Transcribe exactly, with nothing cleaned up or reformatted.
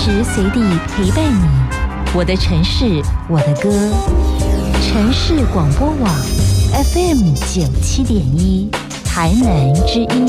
时随地陪伴你，我的城市，我的歌。城市广播网 F M 九七点一，台南之音。